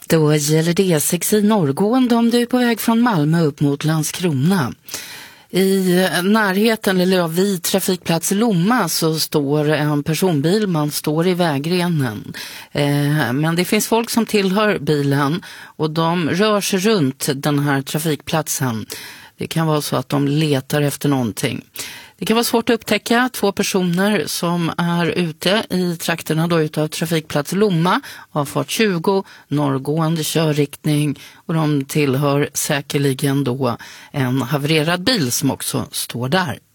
Då gäller det E6 i norrgående om du är på väg från Malmö upp mot Landskrona. I närheten, eller vid trafikplats Lomma, så står en personbil, man står i vägrenen. Men det finns folk som tillhör bilen och de rör sig runt den här trafikplatsen. Det kan vara så att de letar efter någonting. Det kan vara svårt att upptäcka 2 personer som är ute i trakterna då utav trafikplats Lomma, avfart 20, norrgående körriktning, och de tillhör säkerligen då en havererad bil som också står där.